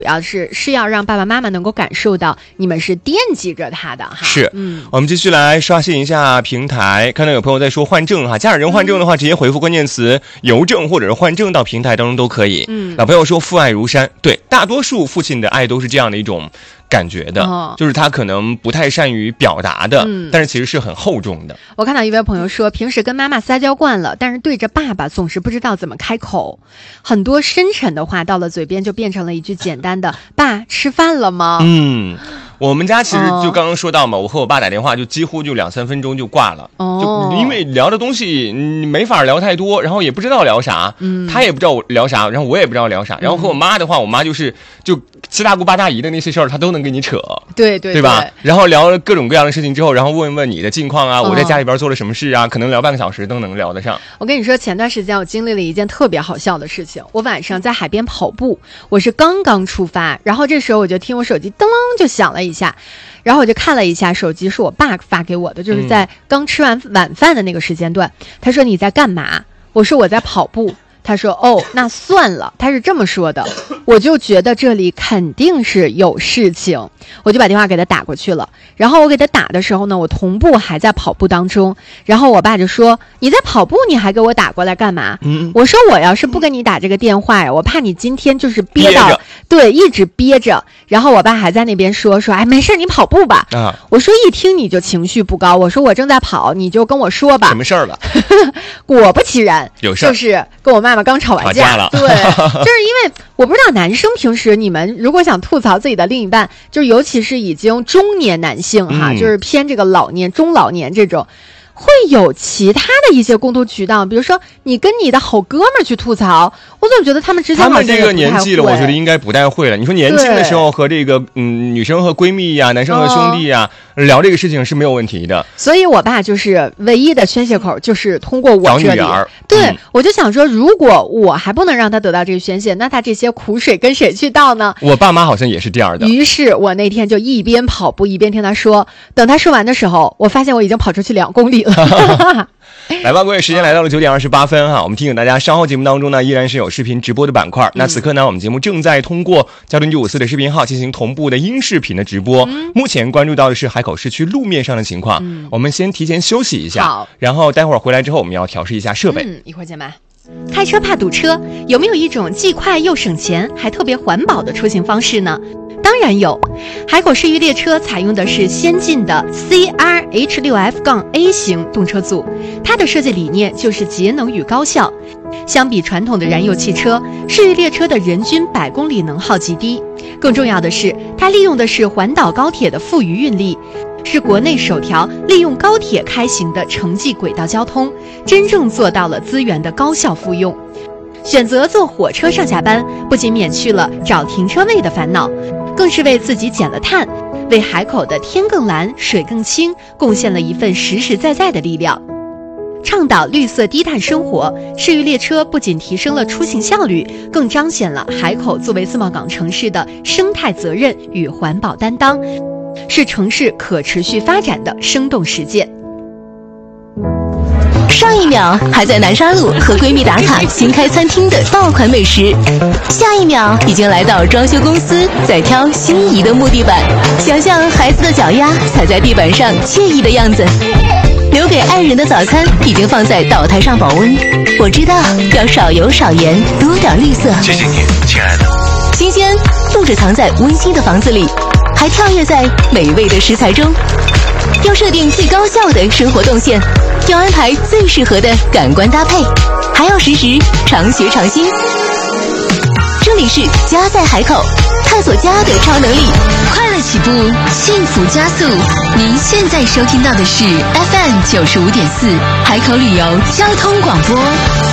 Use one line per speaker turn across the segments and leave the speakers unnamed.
主要是要让爸爸妈妈能够感受到你们是惦记着他的哈。
是，我们继续来刷新一下平台，看到有朋友在说换证哈，家长人换证的话，直接回复关键词邮政或者是换证到平台当中都可以。老朋友说父爱如山，对，大多数父亲的爱都是这样的一种感觉的，就是他可能不太善于表达的，但是其实是很厚重的。
我看到一位朋友说，平时跟妈妈撒娇惯了，但是对着爸爸总是不知道怎么开口，很多深沉的话到了嘴边就变成了一句简单的爸吃饭了吗？我
们家其实就刚刚说到嘛，我和我爸打电话就几乎就2-3分钟就挂了，就因为聊的东西没法聊太多，然后也不知道聊啥，他也不知道我聊啥，然后我也不知道聊啥，然后和我妈的话，我妈就七大姑八大姨的那些事儿，她都能跟你扯，对吧？然后聊各种各样的事情之后，然后问问你的近况啊，我在家里边做了什么事啊，可能聊半个小时都能聊得上。
我跟你说，前段时间我经历了一件特别好笑的事情，我晚上在海边跑步，我是刚刚出发，然后这时候我就听我手机噔就响了一下，然后我就看了一下手机，是我爸发给我的，就是在刚吃完晚饭的那个时间段。他说你在干嘛？我说我在跑步。他说哦，那算了，他是这么说的。我就觉得这里肯定是有事情，我就把电话给他打过去了。然后我给他打的时候呢，我同步还在跑步当中，然后我爸就说你在跑步你还给我打过来干嘛？我说我要是不跟你打这个电话呀，我怕你今天就是憋到对一直憋着。然后我爸还在那边说哎没事你跑步吧。我说一听你就情绪不高，我说我正在跑，你就跟我说吧。
什么事儿了？
果不其然，
有事儿，
就是跟我妈妈刚吵完架
了。
对，就是因为我不知道男生平时你们如果想吐槽自己的另一半，就尤其是已经中年男性哈，就是偏这个中老年这种，会有其他的一些沟通渠道，比如说你跟你的好哥们儿去吐槽，我总觉得他们之间好像
这个年纪了，我觉得应该不太会了。你说年轻的时候和这个女生和闺蜜呀，男生和兄弟呀，聊这个事情是没有问题的。
所以我爸就是唯一的宣泄口，就是通过我这里。对，我就想说，如果我还不能让他得到这个宣泄，那他这些苦水跟谁去倒呢？
我爸妈好像也是这样的。
于是我那天就一边跑步一边听他说，等他说完的时候，我发现我已经跑出去2公里了。
来吧，各位，时间来到了9点28分哈。我们提醒大家，稍后节目当中呢，依然是有视频直播的板块。那此刻呢，我们节目正在通过交通954的视频号进行同步的音视频的直播。目前关注到的是海口市区路面上的情况。我们先提前休息一下，好，然后待会儿回来之后，我们要调试一下设备。
一会儿见吧。开车怕堵车，有没有一种既快又省钱还特别环保的出行方式呢？当然有，海口市域列车采用的是先进的 CRH6F-A 型动车组，它的设计理念就是节能与高效。相比传统的燃油汽车，市域列车的人均100公里能耗极低，更重要的是，它利用的是环岛高铁的富余运力，是国内首条利用高铁开行的城际轨道交通，真正做到了资源的高效复用。选择坐火车上下班，不仅免去了找停车位的烦恼，更是为自己减了碳，为海口的天更蓝水更清贡献了一份实实在在的力量。倡导绿色低碳生活，市域列车不仅提升了出行效率，更彰显了海口作为自贸港城市的生态责任与环保担当，是城市可持续发展的生动实践。
上一秒还在南沙路和闺蜜打卡新开餐厅的爆款美食，下一秒已经来到装修公司在挑心仪的木地板，想象孩子的脚丫踩在地板上惬意的样子。留给爱人的早餐已经放在岛台上保温，我知道要少油少盐，多点绿色。
谢谢你，亲爱的。
新鲜不止藏在温馨的房子里，还跳跃在美味的食材中。要设定最高效的生活动线，要安排最适合的感官搭配，还要时时常学常新。这里是家在海口，探索家的超能力，快乐起步，幸福加速。您现在收听到的是 FM95.4 海口旅游交通广播。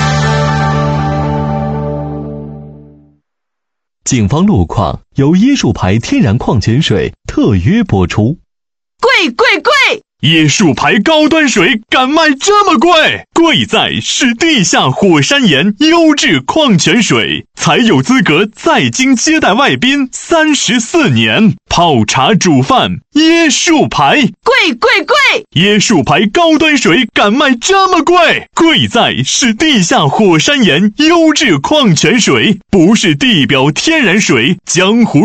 警方路况由椰树牌天然矿泉水特约播出。
贵贵贵！
椰树牌高端水敢卖这么贵？贵在是地下火山岩优质矿泉水，才有资格在京接待外宾34年。泡茶煮饭，椰树牌，
贵贵贵！
椰树牌高端水敢卖这么贵？贵在是地下火山岩优质矿泉水，不是地表天然水，江湖